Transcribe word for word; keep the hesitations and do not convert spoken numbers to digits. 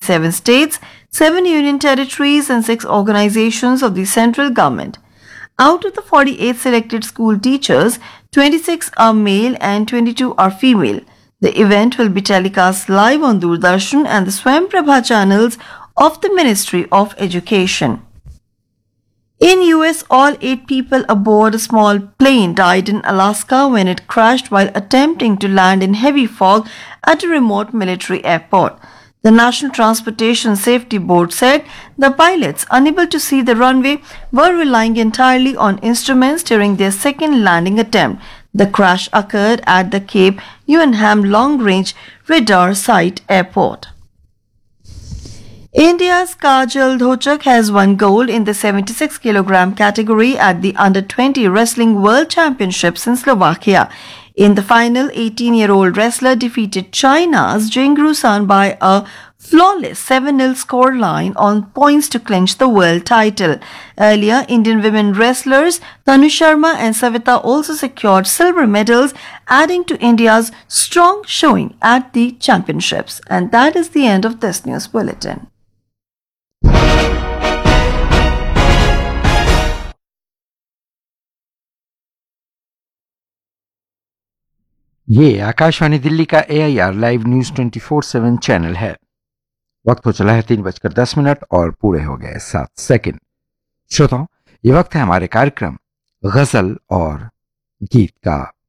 twenty-seven states, seven union territories, and six organizations of the central government. Out of the forty-eight selected school teachers, twenty-six are male and twenty-two are female. The event will be telecast live on Doordarshan and the Swayamprabha channels of the Ministry of Education. In U S, all eight people aboard a small plane died in Alaska when it crashed while attempting to land in heavy fog at a remote military airport. The National Transportation Safety Board said the pilots, unable to see the runway, were relying entirely on instruments during their second landing attempt. The crash occurred at the Cape Uyenham Long Range Radar Site Airport. India's Kajal Dhochak has won gold in the seventy-six kilogram category at the under twenty Wrestling World Championships in Slovakia. In the final, eighteen-year-old wrestler defeated China's Jingru San by a flawless seven nil scoreline on points to clinch the world title. Earlier, Indian women wrestlers Tanu Sharma and Savita also secured silver medals, adding to India's strong showing at the championships. And that is the end of this news bulletin. ये आकाशवाणी दिल्ली का ए I R live news twenty four seven channel है। वक्त हो चला है तीन बजकर दस मिनट और पूरे हो गए सात सेकंड। श्रोताओं, ये वक्त है हमारे कार्यक्रम गजल और गीत का।